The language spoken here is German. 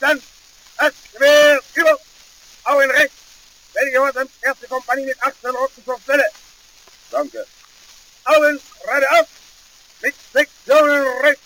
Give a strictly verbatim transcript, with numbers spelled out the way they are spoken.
Dann das Gewehr über. Augen rechts. Werde gehorsam. Erste Kompanie mit achtzehn Roten zur Stelle. Danke. Augen geradeaus. Mit Sektionen rechts.